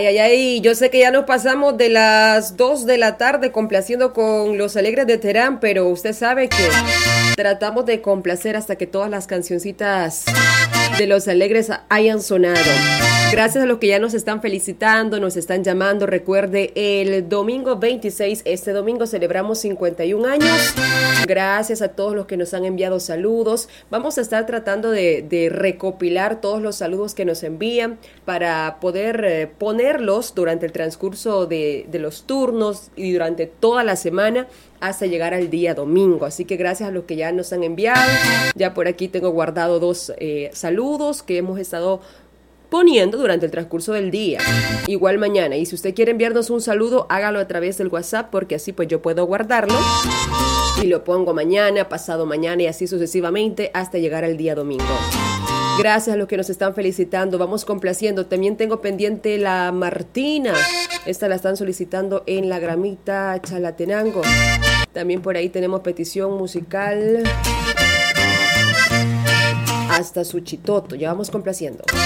ay, ay, yo sé que ya nos pasamos de las 2 de la tarde complaciendo con Los Alegres de Terán, pero usted sabe que tratamos de complacer hasta que todas las cancioncitas de Los Alegres hayan sonado. Gracias a los que ya nos están felicitando, nos están llamando. Recuerde, el domingo 26, este domingo celebramos 51 años. Gracias a todos los que nos han enviado saludos. Vamos a estar tratando de recopilar todos los saludos que nos envían para poder ponerlos durante el transcurso de los turnos y durante toda la semana hasta llegar al día domingo. Así que gracias a los que ya nos han enviado. Ya por aquí tengo guardado dos saludos que hemos estado poniendo durante el transcurso del día. Igual mañana. Y si usted quiere enviarnos un saludo, hágalo a través del WhatsApp, porque así pues yo puedo guardarlo y lo pongo mañana, pasado mañana y así sucesivamente hasta llegar al día domingo. Gracias a los que nos están felicitando. Vamos complaciendo. También tengo pendiente la Martina. Esta la están solicitando en La Gramita, Chalatenango. También por ahí tenemos petición musical hasta Suchitoto. Ya vamos complaciendo.